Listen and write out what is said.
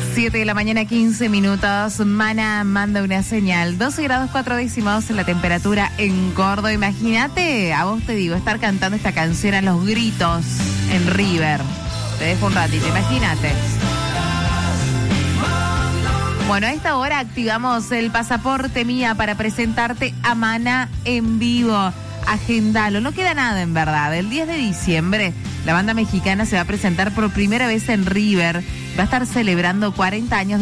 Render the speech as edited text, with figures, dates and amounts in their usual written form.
7 de la mañana, 15 minutos. Mana manda una señal. 12 grados 4 décimos en la temperatura en Córdoba. Imagínate, a vos te digo, estar cantando esta canción a los gritos en River. Te dejo un ratito, imagínate. Bueno, a esta hora activamos el pasaporte mía para presentarte a Maná en vivo. Agendalo, no queda nada en verdad. El 10 de diciembre la banda mexicana se va a presentar por primera vez en River. Va a estar celebrando 40 años